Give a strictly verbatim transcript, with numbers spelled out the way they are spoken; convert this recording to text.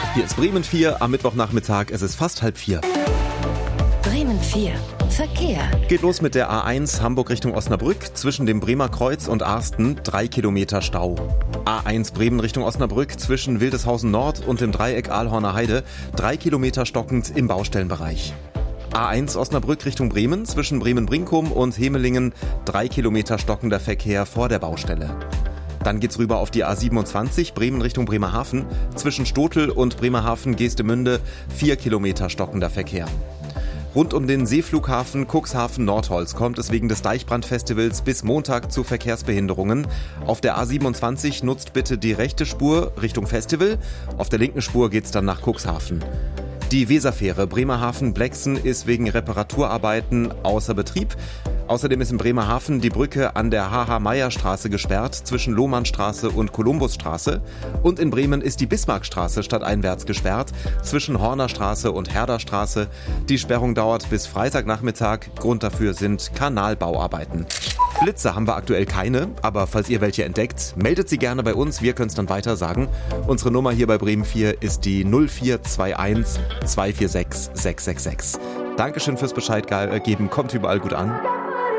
Hier ist Bremen vier am Mittwochnachmittag. Es ist fast halb vier. Bremen vier. Verkehr. Geht los mit der A eins Hamburg Richtung Osnabrück. Zwischen dem Bremer Kreuz und Arsten drei Kilometer Stau. A eins Bremen Richtung Osnabrück zwischen Wildeshausen Nord und dem Dreieck Aalhorner Heide drei Kilometer stockend im Baustellenbereich. A eins Osnabrück Richtung Bremen zwischen Bremen-Brinkum und Hemelingen drei Kilometer stockender Verkehr vor der Baustelle. Dann geht's rüber auf die A siebenundzwanzig Bremen Richtung Bremerhaven zwischen Stotel und Bremerhaven-Geestemünde vier Kilometer stockender Verkehr. Rund um den Seeflughafen Cuxhaven-Nordholz kommt es wegen des Deichbrandfestivals bis Montag zu Verkehrsbehinderungen. Auf der A siebenundzwanzig nutzt bitte die rechte Spur Richtung Festival, auf der linken Spur geht's dann nach Cuxhaven. Die Weserfähre Bremerhaven-Blexen ist wegen Reparaturarbeiten außer Betrieb. Außerdem ist in Bremerhaven die Brücke an der H H-Meyer-Straße gesperrt zwischen Lohmannstraße und Kolumbusstraße. Und in Bremen ist die Bismarckstraße stadteinwärts gesperrt zwischen Hornerstraße und Herderstraße. Die Sperrung dauert bis Freitagnachmittag. Grund dafür sind Kanalbauarbeiten. Blitze haben wir aktuell keine, aber falls ihr welche entdeckt, meldet sie gerne bei uns, wir können es dann weiter sagen. Unsere Nummer hier bei Bremen vier ist die null vier zwei eins zwei vier sechs sechs sechs sechs. Dankeschön fürs Bescheid geben, kommt überall gut an.